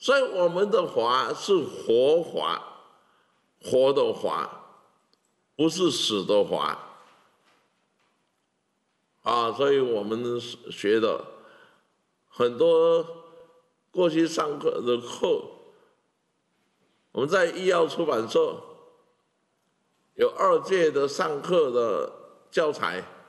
所以我们的法是活法，活的法，不是死的法啊！所以我们学的很多过去上课的课，我们在医药出版社有2届的上课的教材。